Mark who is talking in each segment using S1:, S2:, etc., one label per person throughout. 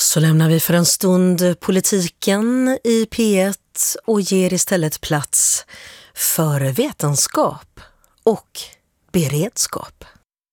S1: Så lämnar vi för en stund politiken i P1 och ger istället plats för vetenskap och beredskap.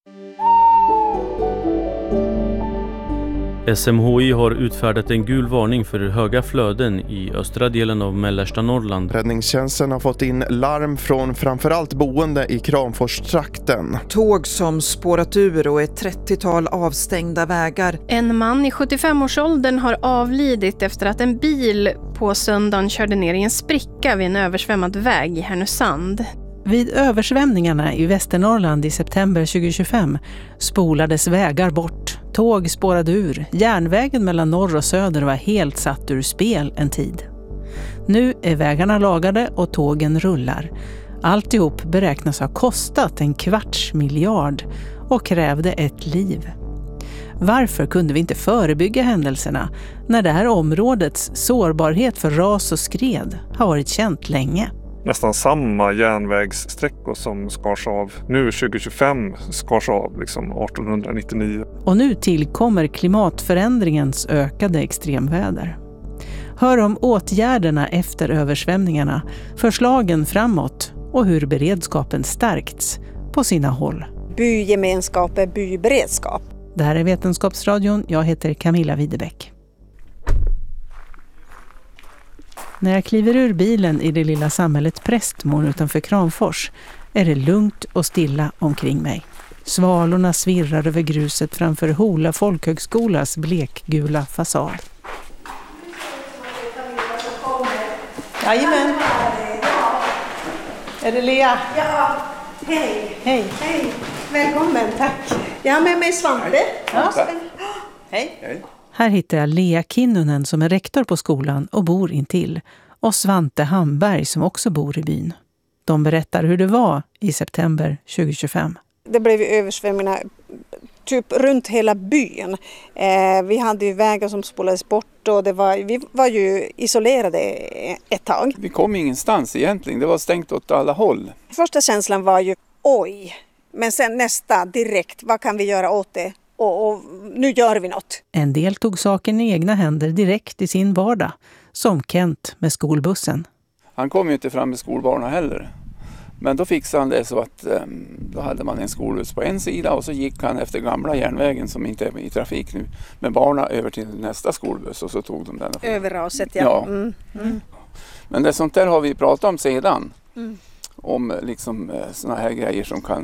S2: SMHI har utfärdat en gul varning för höga flöden i östra delen av mellersta Norrland.
S3: Räddningstjänsten har fått in larm från framförallt boende i Kramforstrakten.
S4: Tåg som spårat ur och ett 30-tal avstängda vägar.
S5: En man i 75-årsåldern har avlidit efter att en bil på söndagen körde ner i en spricka vid en översvämmad väg i Härnösand.
S6: Vid översvämningarna i Västernorrland i september 2025 spolades vägar bort, tåg spårade ur, järnvägen mellan norr och söder var helt satt ur spel en tid. Nu är vägarna lagade och tågen rullar. Alltihop beräknas ha kostat 250 miljarder och krävde ett liv. Varför kunde vi inte förebygga händelserna när det här områdets sårbarhet för ras och skred har varit känt länge?
S7: Nästan samma järnvägssträckor som skars av nu 2025 skars av liksom 1899.
S6: Och nu tillkommer klimatförändringens ökade extremväder. Hör om åtgärderna efter översvämningarna, förslagen framåt och hur beredskapen stärkts på sina håll.
S8: Bygemenskap är byberedskap.
S6: Det här är Vetenskapsradion, jag heter Camilla Widebäck. När jag kliver ur bilen i det lilla samhället Prästmon utanför Kramfors är det lugnt och stilla omkring mig. Svalorna svirrar över gruset framför Hola folkhögskolas blekgula fasad.
S9: Jajamän. Är det Lea?
S8: Ja, hej.
S9: Hej.
S8: Hej, välkommen, tack. Jag har med mig Svante.
S9: Ja. Hej.
S6: Här hittar jag Lea Kinnunen som är rektor på skolan och bor intill. Och Svante Hamberg som också bor i byn. De berättar hur det var i september 2025.
S8: Det blev översvämningar typ runt hela byn. Vi hade ju vägar som spolades bort och vi var ju isolerade ett tag.
S10: Vi kom ingenstans egentligen, det var stängt åt alla håll.
S8: Första känslan var ju oj, men sen nästa direkt, vad kan vi göra åt det? Och nu gör vi något.
S6: En del tog saken i egna händer direkt i sin vardag, som Kent med skolbussen.
S10: Han kom ju inte fram med skolbarnen heller. Men då fixade han det så att då hade man en skolbuss på en sida och så gick han efter gamla järnvägen som inte är i trafik nu med barnen över till nästa skolbuss och så tog de den.
S8: Över raset, ja.
S10: Ja. Men det sånt där har vi pratat om sedan. Om liksom såna här grejer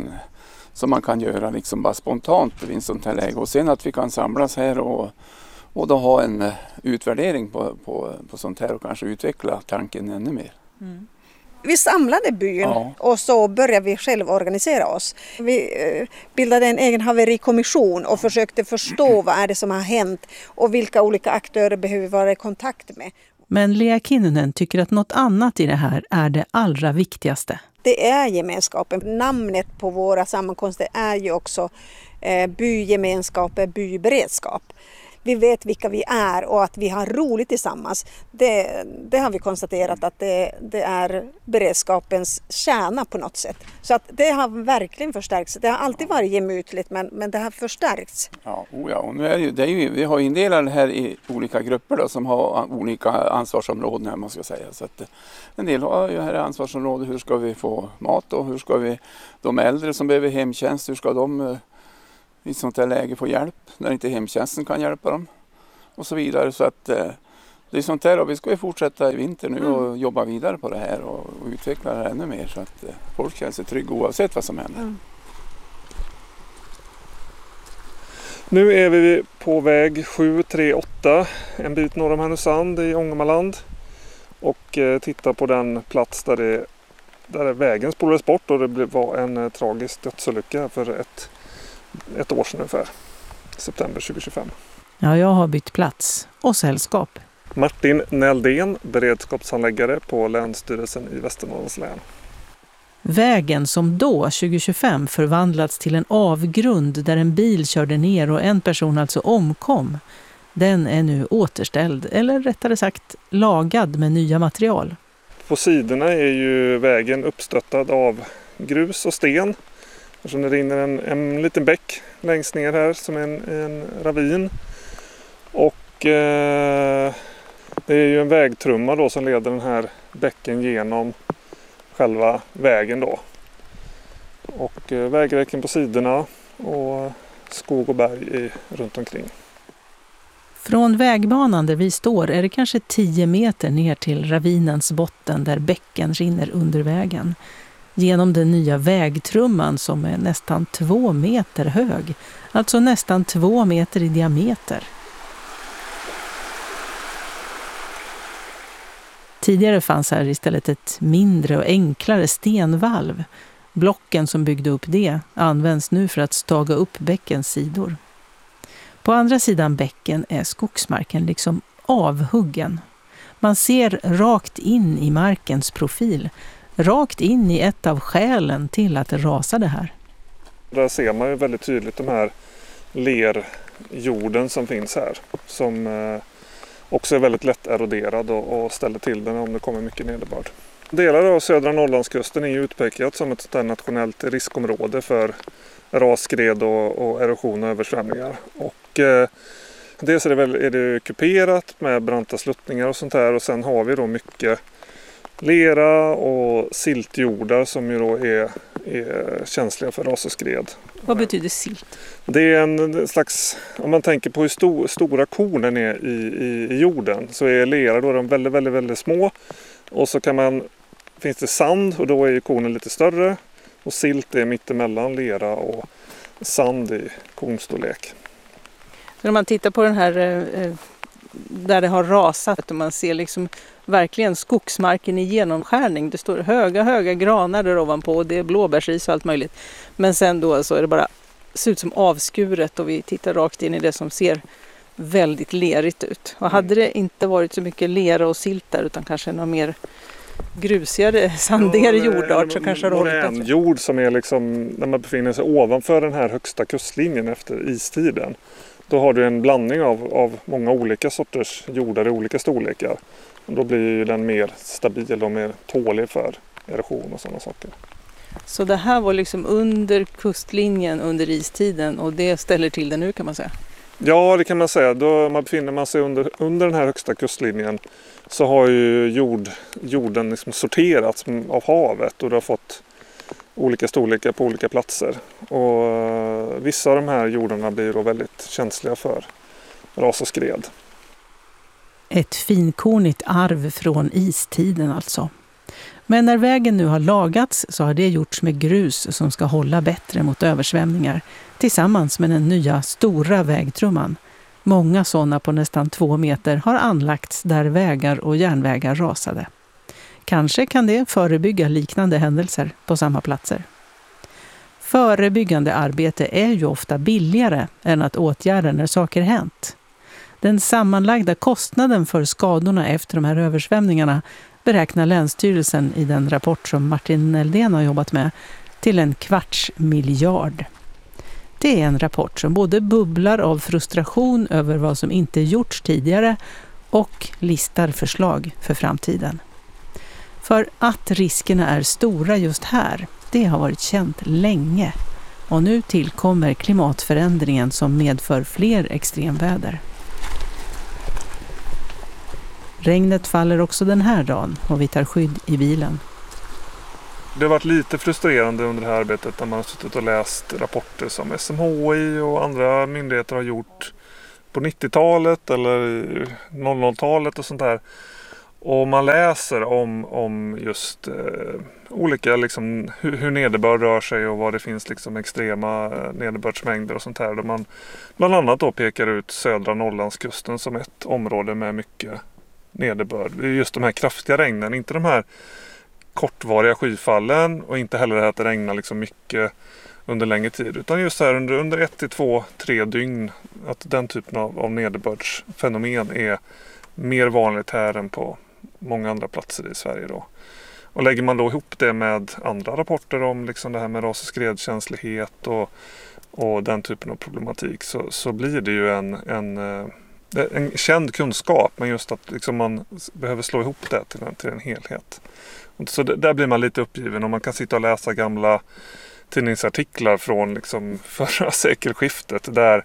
S10: som man kan göra liksom bara spontant vid en sånt här läge. Och sen att vi kan samlas här och då ha en utvärdering på sånt här och kanske utveckla tanken ännu mer.
S8: Vi samlade byn och så började vi själv organisera oss. Vi bildade en egen haverikommission och försökte förstå vad är det som har hänt och vilka olika aktörer behöver vi vara i kontakt med.
S6: Men Lea Kinnunen tycker att något annat i det här är det allra viktigaste.
S8: Det är gemenskapen. Namnet på våra sammankomster är ju också bygemenskap, byberedskap. Vi vet vilka vi är och att vi har roligt tillsammans. Det har vi konstaterat att det är beredskapens kärna på något sätt. Så att det har verkligen förstärkts. Det har alltid varit gemytligt men det har förstärkts.
S10: Ja, och nu är det ju, vi har indelat det här i olika grupper då, som har olika ansvarsområden här, man ska säga. Så att en del har ju här ansvarsområde, hur ska vi få mat och hur ska vi, de äldre som behöver hemtjänst, hur ska de i ett sånt här läge få hjälp när inte hemtjänsten kan hjälpa dem och så vidare. Så att det är sånt här och vi ska ju fortsätta i vinter nu och jobba vidare på det här och utveckla det här ännu mer så att folk känner sig trygga oavsett vad som händer.
S7: Nu är vi på väg 738, en bit norr om Härnösand i Ångermanland och tittar på den plats där vägen spolades bort och det var en tragisk dödsolycka för ett år sedan ungefär, september 2025.
S6: Ja, jag har bytt plats och sällskap.
S7: Martin Näldén, beredskapshandläggare på Länsstyrelsen i Västernorrlands län.
S6: Vägen som då, 2025, förvandlats till en avgrund där en bil körde ner och en person alltså omkom. Den är nu återställd, eller rättare sagt lagad med nya material.
S7: På sidorna är ju vägen uppstöttad av grus och sten. Så det rinner en liten bäck längst ner här som en ravin. Och det är ju en vägtrumma då som leder den här bäcken genom själva vägen då. Och vägräcken på sidorna och skog och berg runt omkring.
S6: Från vägbanan där vi står är det kanske 10 meter ner till ravinens botten där bäcken rinner under vägen. Genom den nya vägtrumman som är nästan 2 meter hög. Alltså nästan 2 meter i diameter. Tidigare fanns här istället ett mindre och enklare stenvalv. Blocken som byggde upp det används nu för att staga upp bäckens sidor. På andra sidan bäcken är skogsmarken liksom avhuggen. Man ser rakt in i markens profil. Rakt in i ett av skälen till att det rasade här.
S7: Där ser man ju väldigt tydligt de här lerjorden som finns här. Som också är väldigt lätt eroderad och ställer till den om det kommer mycket nederbörd. Delar av södra Norrlandskusten är ju utpekat som ett nationellt riskområde för rasskred och erosion och översvämningar. Och dels är det kuperat med branta sluttningar och sånt här, och sen har vi då mycket lera och siltjordar som ju då är känsliga för ras och skred.
S6: Vad betyder silt?
S7: Det är en slags, om man tänker på hur stora kornen är i jorden, så är lera då de väldigt, väldigt, väldigt små, och så finns det sand och då är kornen lite större, och silt är mittemellan lera och sand i kornstorlek.
S6: Så när man tittar på den här där det har rasat och man ser liksom verkligen skogsmarken i genomskärning. Det står höga granar där ovanpå och det är blåbärsris och allt möjligt. Men sen då så är det bara ser ut som avskuret och vi tittar rakt in i det som ser väldigt lerigt ut. Och hade det inte varit så mycket lera och silt där utan kanske någon mer grusigare, sandigare jordart så kanske det har hållit
S7: en jord som är liksom, när man befinner sig ovanför den här högsta kustlinjen efter istiden. Då har du en blandning av många olika sorters jordar i olika storlekar. Och då blir ju den mer stabil och mer tålig för erosion och sådana saker.
S6: Så det här var liksom under kustlinjen under istiden och det ställer till det nu kan man säga?
S7: Ja, det kan man säga. Då befinner man sig under den här högsta kustlinjen så har ju jorden liksom sorterats av havet och det har fått olika storlekar på olika platser. Och vissa av de här jordarna blir då väldigt känsliga för ras och skred.
S6: Ett finkornigt arv från istiden alltså. Men när vägen nu har lagats så har det gjorts med grus som ska hålla bättre mot översvämningar tillsammans med den nya stora vägtrumman. Många sådana på nästan 2 meter har anlagts där vägar och järnvägar rasade. Kanske kan det förebygga liknande händelser på samma platser. Förebyggande arbete är ju ofta billigare än att åtgärda när saker hänt. Den sammanlagda kostnaden för skadorna efter de här översvämningarna beräknar Länsstyrelsen i den rapport som Martin Neldén har jobbat med till 250 miljarder. Det är en rapport som både bubblar av frustration över vad som inte gjorts tidigare och listar förslag för framtiden. För att riskerna är stora just här, det har varit känt länge. Och nu tillkommer klimatförändringen som medför fler extremväder. Regnet faller också den här dagen och vi tar skydd i bilen.
S7: Det har varit lite frustrerande under det här arbetet när man har suttit och läst rapporter som SMHI och andra myndigheter har gjort på 90-talet eller 00-talet och sånt där. Och man läser om just olika liksom, hur nederbörd rör sig och vad det finns liksom, extrema nederbördsmängder och sånt här. Där man bland annat då pekar ut södra Norrlandskusten som ett område med mycket nederbörd. Det är just de här kraftiga regnen, inte de här kortvariga skyfallen och inte heller det här att det regnar liksom mycket under längre tid. Utan just här under 1 till 2-3 dygn att den typen av nederbördsfenomen är mer vanligt här än på många andra platser i Sverige då. Och lägger man då ihop det med andra rapporter om liksom det här med ras- och skredkänslighet och den typen av problematik så blir det ju en känd kunskap, men just att liksom man behöver slå ihop det till en helhet. Så där blir man lite uppgiven och man kan sitta och läsa gamla tidningsartiklar från liksom förra sekelskiftet där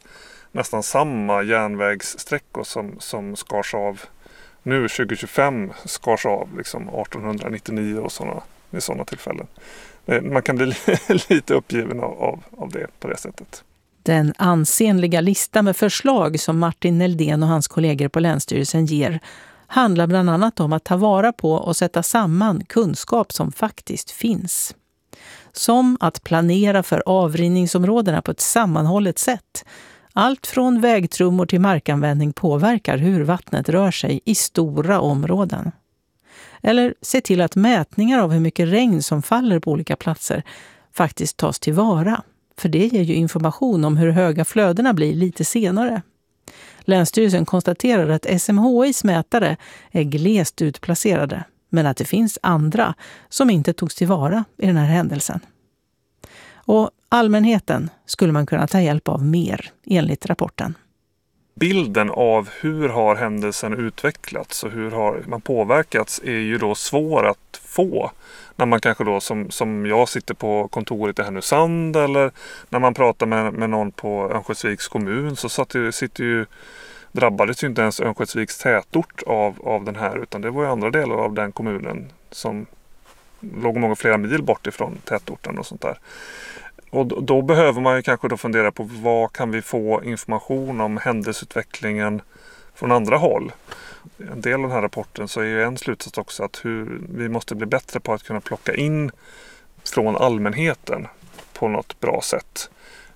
S7: nästan samma järnvägssträckor som skars av nu 2025 skars av liksom 1899 och vid sådana tillfällen. Man kan bli lite uppgiven av det på det sättet.
S6: Den ansenliga lista med förslag som Martin Neldén och hans kollegor på Länsstyrelsen ger handlar bland annat om att ta vara på och sätta samman kunskap som faktiskt finns. Som att planera för avrinningsområdena på ett sammanhållet sätt. Allt från vägtrummor till markanvändning påverkar hur vattnet rör sig i stora områden. Eller se till att mätningar av hur mycket regn som faller på olika platser faktiskt tas tillvara. För det ger ju information om hur höga flödena blir lite senare. Länsstyrelsen konstaterar att SMHI:s mätare är glest utplacerade, men att det finns andra som inte togs tillvara i den här händelsen. Och allmänheten skulle man kunna ta hjälp av mer, enligt rapporten.
S7: Bilden av hur har händelsen utvecklats och hur har man påverkats är ju då svår att få när man kanske då som jag sitter på kontoret i Härnösand eller när man pratar med någon på Örnsköldsviks kommun så drabbades ju inte ens Örnsköldsviks tätort av den här utan det var ju andra delar av den kommunen som låg många flera mil bort ifrån tätorten och sånt där. Och då behöver man ju kanske då fundera på vad kan vi få information om händelseutvecklingen från andra håll. En del av den här rapporten så är ju en slutsats också att vi måste bli bättre på att kunna plocka in från allmänheten på något bra sätt.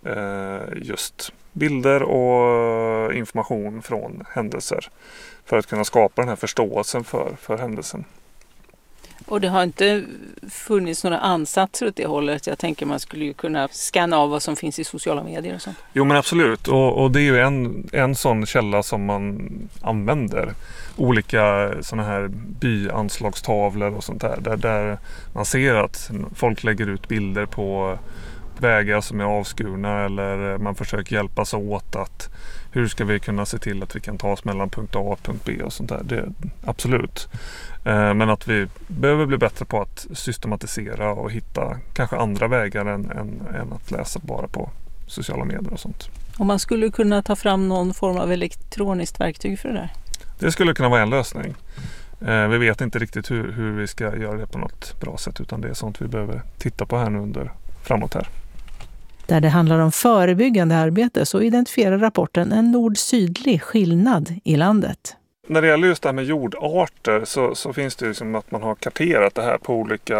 S7: Just bilder och information från händelser för att kunna skapa den här förståelsen för händelsen.
S6: Och det har inte funnits några ansatser åt det hållet. Jag tänker man skulle ju kunna scanna av vad som finns i sociala medier och sånt.
S7: Jo men absolut. Och det är ju en sån källa som man använder. Olika såna här byanslagstavlor och sånt där man ser att folk lägger ut bilder på vägar som är avskurna eller man försöker hjälpas åt att hur ska vi kunna se till att vi kan ta oss mellan punkt A och punkt B och sånt där. Det, absolut. Men att vi behöver bli bättre på att systematisera och hitta kanske andra vägar än att läsa bara på sociala medier och sånt.
S6: Och man skulle kunna ta fram någon form av elektroniskt verktyg för det där?
S7: Det skulle kunna vara en lösning. Vi vet inte riktigt hur vi ska göra det på något bra sätt utan det är sånt vi behöver titta på här nu framåt här.
S6: Där det handlar om förebyggande arbete så identifierar rapporten en nord-sydlig skillnad i landet.
S7: När det gäller just det här med jordarter så finns det ju som att man har karterat det här på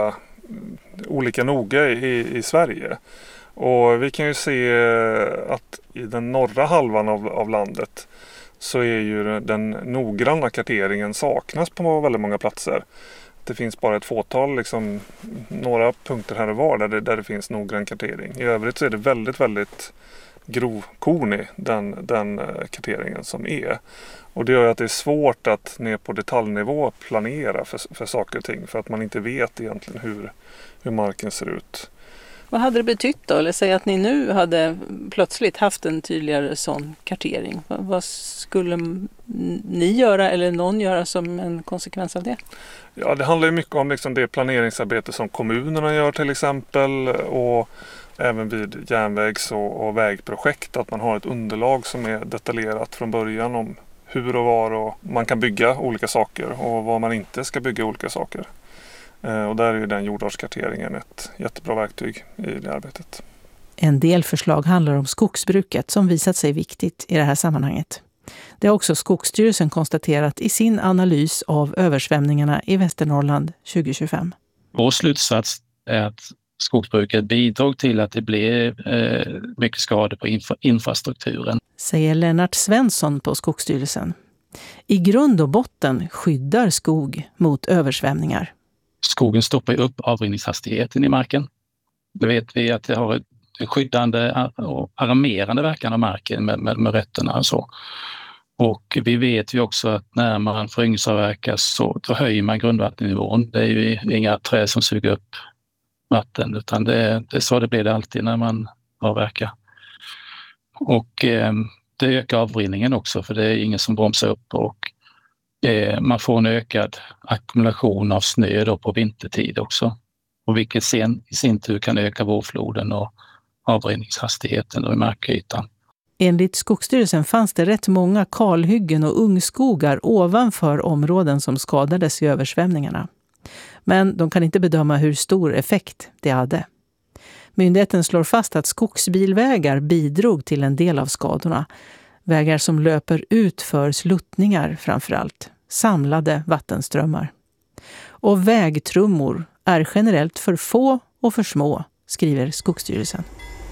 S7: olika noga i Sverige. Och vi kan ju se att i den norra halvan av landet så är ju den noggranna karteringen saknas på väldigt många platser. Det finns bara ett fåtal, liksom, några punkter här och var där det finns noggrann kartering. I övrigt så är det väldigt, väldigt grovkornig den karteringen som är. Och det gör att det är svårt att ner på detaljnivå planera för saker och ting. För att man inte vet egentligen hur marken ser ut.
S6: Vad hade det betytt då? Eller säg att ni nu hade plötsligt haft en tydligare sån kartering. Vad skulle ni göra eller någon göra som en konsekvens av det?
S7: Ja, det handlar ju mycket om liksom det planeringsarbete som kommunerna gör till exempel. Och även vid järnvägs- och vägprojekt. Att man har ett underlag som är detaljerat från början om hur och var och man kan bygga olika saker och var man inte ska bygga olika saker. Och där är ju den jordartskarteringen ett jättebra verktyg i det arbetet.
S6: En del förslag handlar om skogsbruket som visat sig viktigt i det här sammanhanget. Det har också Skogsstyrelsen konstaterat i sin analys av översvämningarna i Västernorrland 2025.
S11: Vår slutsats är att skogsbruket bidrog till att det blev mycket skador på infrastrukturen.
S6: Säger Lennart Svensson på Skogsstyrelsen. I grund och botten skyddar skog mot översvämningar.
S11: Skogen stoppar upp avrinningshastigheten i marken. Då vet vi att det har ett skyddande och armerande verkan av marken med rötterna och så. Och vi vet ju också att när man föryngringsavverkar så höjer man grundvattennivån. Det är ju inga träd som suger upp vatten utan det är så det blir det alltid när man avverkar. Och det ökar avrinningen också för det är ingen som bromsar upp och man får en ökad ackumulation av snö då på vintertid också. Och vilket sen i sin tur kan öka vårfloden och avrinningshastigheten och i markytan.
S6: Enligt Skogsstyrelsen fanns det rätt många kalhyggen och ungskogar ovanför områden som skadades i översvämningarna. Men de kan inte bedöma hur stor effekt det hade. Myndigheten slår fast att skogsbilvägar bidrog till en del av skadorna. Vägar som löper ut för sluttningar framförallt, samlade vattenströmmar. Och vägtrummor är generellt för få och för små, skriver Skogsstyrelsen.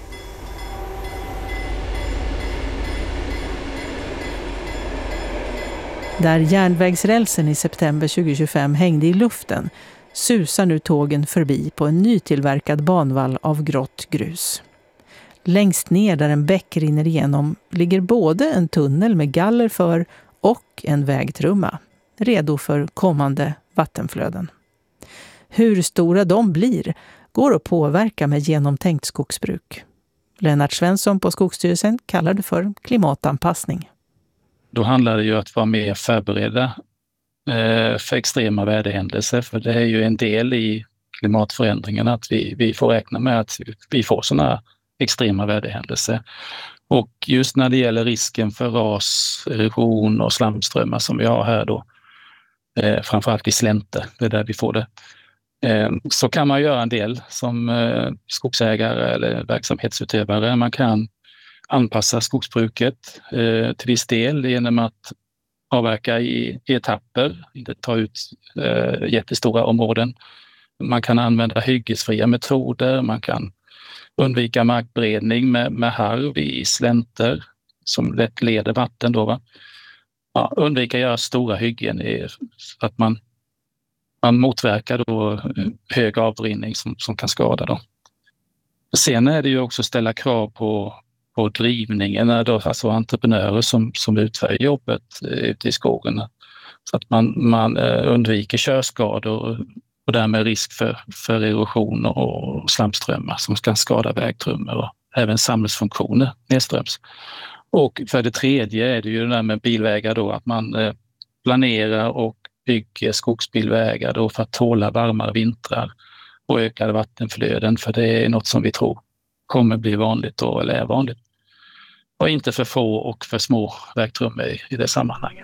S6: Där järnvägsrälsen i september 2025 hängde i luften susar nu tågen förbi på en nytillverkad banvall av grått grus. Längst ner där en bäck rinner igenom ligger både en tunnel med galler för och en vägtrumma, redo för kommande vattenflöden. Hur stora de blir går att påverka med genomtänkt skogsbruk. Lennart Svensson på Skogsstyrelsen kallar det för klimatanpassning.
S11: Då handlar det ju att vara mer förberedda för extrema väderhändelser, för det är ju en del i klimatförändringarna att vi får räkna med att vi får sådana extrema väderhändelser. Och just när det gäller risken för ras, erosion och slamströmmar som vi har här då, framförallt i slänter, det är där vi får det, så kan man göra en del som skogsägare eller verksamhetsutövare. Man kan anpassa skogsbruket till viss del genom att avverka i etapper, inte ta ut jättestora områden. Man kan använda hyggesfria metoder, man kan undvika markberedning med harv i slänter som lätt leder vatten då, va? Ja, undvika göra stora hyggen så att man motverkar då hög avrinning som kan skada dem. Sen är det ju också ställa krav på drivningen, alltså entreprenörer som utför jobbet ute i skogen. Så att man undviker körskador och därmed risk för erosion och slamströmmar som kan skada vägtrummor och även samhällsfunktioner nedströms. Och för det tredje är det ju det där med bilvägar då, att man planerar och bygger skogsbilvägar då för att tåla varmare vintrar och ökade vattenflöden, för det är något som vi tror kommer bli vanligt då, eller är vanligt. Och inte för få och för små vägtrummor i det sammanhanget.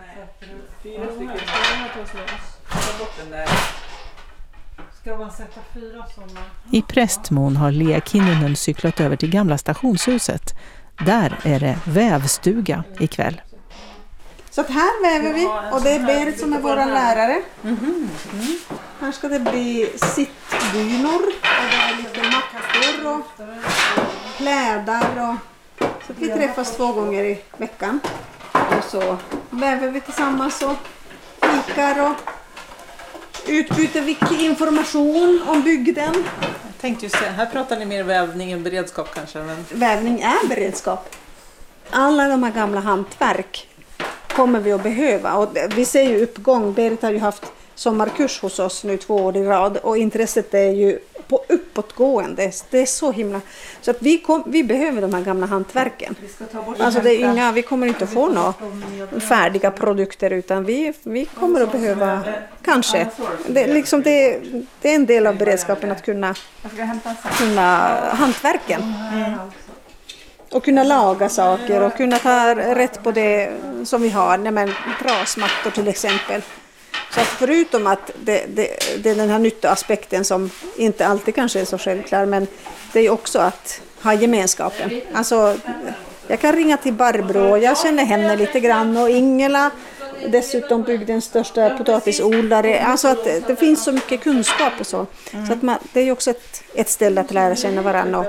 S6: I Prästmon har Lea Kinnunen cyklat över till gamla stationshuset. Där är det vävstuga ikväll.
S8: Så att här väver vi, och det är Berit som är vår lärare. Här ska det bli sittdynor och det är lite mattor och kläder. Så att vi träffas 2 gånger i veckan. Och så väver vi tillsammans och fikar och utbyter viktig information om bygden.
S6: Jag tänkte ju säga, här pratar ni mer vävning än beredskap kanske. Men...
S8: Vävning är beredskap. Alla de här gamla hantverk kommer vi att behöva. Och vi ser ju uppgång. Berit har ju haft sommarkurs hos oss nu 2 år i rad. Och intresset är ju på uppåtgående. Det är så himla... Så att vi behöver de här gamla hantverken. Alltså det är inga, vi kommer inte att få några färdiga produkter, utan vi kommer att behöva kanske. Det är en del av beredskapen att kunna hantverken. Och kunna laga saker och kunna ta rätt på det som vi har, trasmattor till exempel. Så att förutom att det är den här nyttoaspekten som inte alltid kanske är så självklar, men det är också att ha gemenskapen. Alltså, jag kan ringa till Barbro, jag känner henne lite grann, och Ingela, dessutom bygdens största potatisodlare. Alltså att det finns så mycket kunskap och så. Så att det är ju också ett ställe att lära känna varandra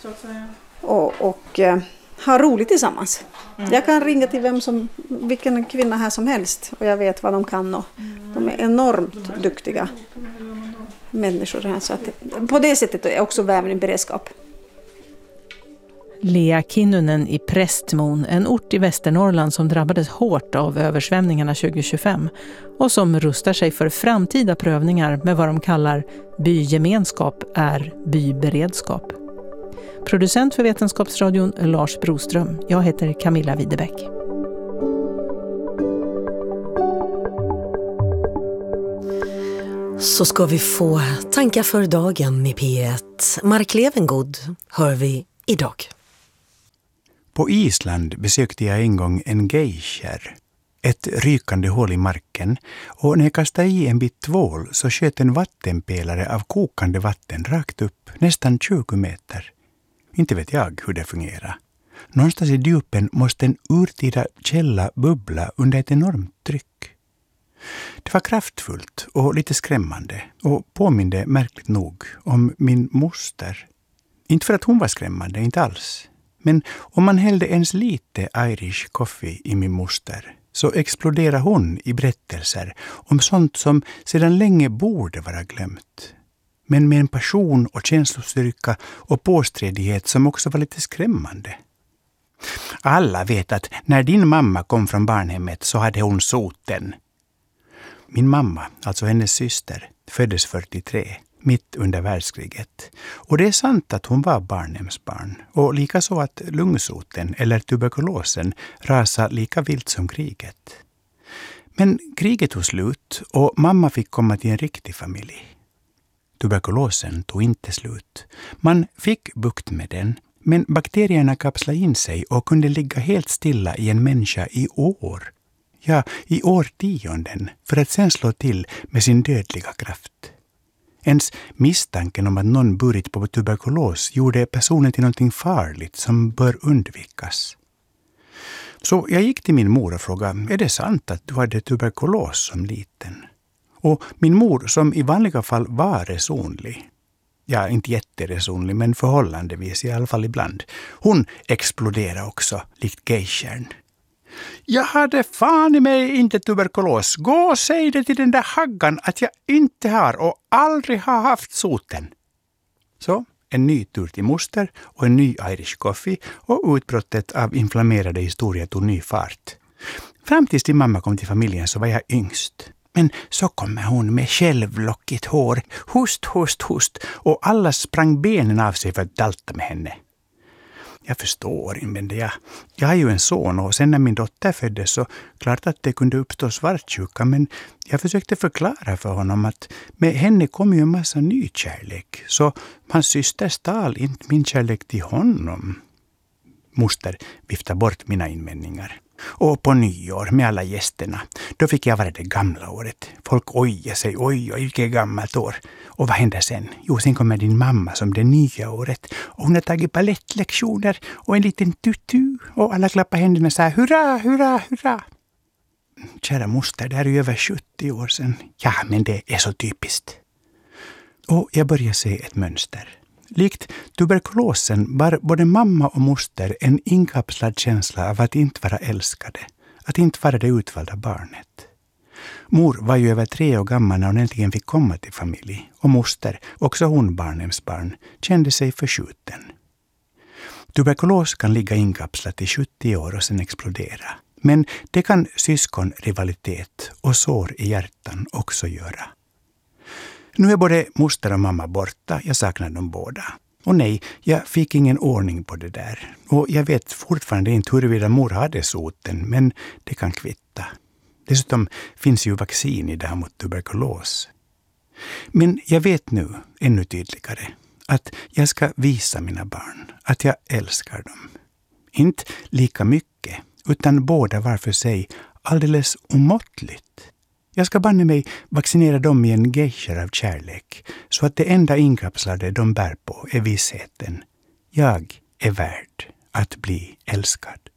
S8: och ha roligt tillsammans. Jag kan ringa till vilken kvinna här som helst, och jag vet vad de kan, och de är enormt duktiga människor här. Så att på det sättet är också vävning beredskap.
S6: Lea Kinnunen i Prästmon, en ort i Västernorrland som drabbades hårt av översvämningarna 2025 och som rustar sig för framtida prövningar med vad de kallar bygemenskap är byberedskap. Producent för Vetenskapsradion Lars Broström. Jag heter Camilla Widebäck.
S1: Så ska vi få tankar för dagen i P1. Mark Levengood hör vi idag.
S12: På Island besökte jag en gång en geyscher, ett rykande hål i marken, och när jag kastade i en bit tvål så sköt en vattenpelare av kokande vatten rakt upp, nästan 20 meter. Inte vet jag hur det fungerar. Någonstans i djupen måste en urtida källa bubbla under ett enormt tryck. Det var kraftfullt och lite skrämmande och påminde märkligt nog om min moster. Inte för att hon var skrämmande, inte alls. Men om man hällde ens lite Irish coffee i min moster så exploderade hon i berättelser om sånt som sedan länge borde vara glömt. Men med en passion och känslostyrka och påsträdighet som också var lite skrämmande. Alla vet att när din mamma kom från barnhemmet så hade hon soten. Min mamma, alltså hennes syster, föddes 43, mitt under världskriget. Och det är sant att hon var barnhemsbarn. Och likaså att lungsoten eller tuberkulosen rasade lika vilt som kriget. Men kriget tog slut och mamma fick komma till en riktig familj. Tuberkulosen tog inte slut. Man fick bukt med den, men bakterierna kapslade in sig och kunde ligga helt stilla i en människa i år. Ja, i årtionden, för att sen slå till med sin dödliga kraft. Ens misstanken om att någon burit på tuberkulos gjorde personen till någonting farligt som bör undvikas. Så jag gick till min mor och frågade, är det sant att du hade tuberkulos som liten? Och min mor, som i vanliga fall var resonlig, ja, inte jätteresonlig, men förhållandevis i alla fall ibland, hon exploderade också, likt geyschern. Jag hade fan i mig inte tuberkulos. Gå och säg det till den där haggan att jag inte har och aldrig har haft soten. Så, en ny tur till moster och en ny Irish coffee och utbrottet av inflammerade historier tog ny fart. Fram tills din mamma kom till familjen så var jag yngst. Men så kommer hon med självlockigt hår, host, host, host, och alla sprang benen av sig för att dalta med henne. Jag förstår, invände jag har ju en son och sen när min dotter föddes så klart att det kunde uppstå svartsjuka, men jag försökte förklara för honom att med henne kom ju en massa ny kärlek, så hans syster stal inte min kärlek till honom. Moster viftade bort mina invändningar. Och på nyår med alla gästerna, då fick jag vara det gamla året. Folk ojade sig, oj, vilket gammalt år. Och vad hände sen? Jo, sen kommer din mamma som det nya året. Och hon har tagit ballettlektioner och en liten tutu. Och alla klappar händerna så här, hurra, hurra, hurra. Kära moster, det här är ju över 70 år sedan. Ja, men det är så typiskt. Och jag börjar se ett mönster. Likt tuberkulosen var både mamma och moster en inkapslad känsla av att inte vara älskade, att inte vara det utvalda barnet. Mor var ju över 3 år gammal när hon äntligen fick komma till familj, och moster, också hon barnhemsbarn, kände sig förskjuten. Tuberkulos kan ligga inkapslat i 70 år och sen explodera, men det kan syskonrivalitet och sår i hjärtan också göra. Nu är både moster och mamma borta. Jag saknar dem båda. Och nej, jag fick ingen ordning på det där. Och jag vet fortfarande inte huruvida mor hade soten, men det kan kvitta. Dessutom finns ju vaccin idag mot tuberkulos. Men jag vet nu, ännu tydligare, att jag ska visa mina barn att jag älskar dem. Inte lika mycket, utan båda var för sig alldeles omåttligt. Jag ska banne mig vaccinera dem i en geyscher av kärlek, så att det enda inkapslade de bär på är vissheten. Jag är värd att bli älskad.